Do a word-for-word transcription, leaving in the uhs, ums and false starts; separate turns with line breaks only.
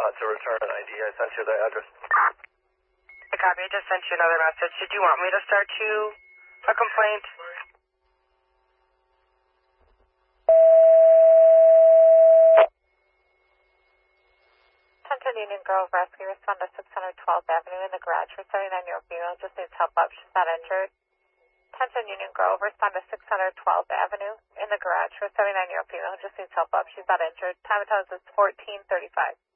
want to return an I D. I sent you the address.
I copy. I just sent you another message. Did you want me to start you a complaint?
Attention Union Grove Rescue. Respond to six twelfth Avenue in the garage for seventy-nine year old female. Just needs help up. She's not injured. Attention Union Grove. Respond to six twelfth Avenue in the garage for seventy-nine year old female. Just needs help up. She's not injured. Time of is fourteen thirty-five.